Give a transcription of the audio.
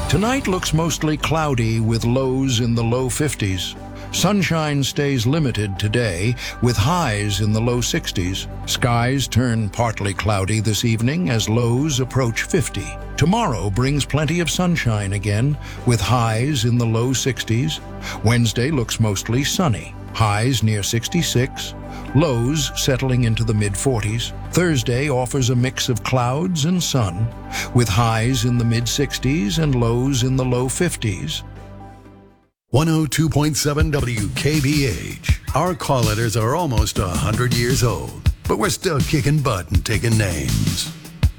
Tonight looks mostly cloudy with lows in the low 50s. Sunshine stays limited today with highs in the low 60s. Skies turn partly cloudy this evening as lows approach 50. Tomorrow brings plenty of sunshine again with highs in the low 60s. Wednesday looks mostly sunny. Highs near 66, lows settling into the mid-40s. Thursday offers a mix of clouds and sun, with highs in the mid-60s and lows in the low 50s. 102.7 WKBH. Our call letters are almost 100 years old, but we're still kicking butt and taking names.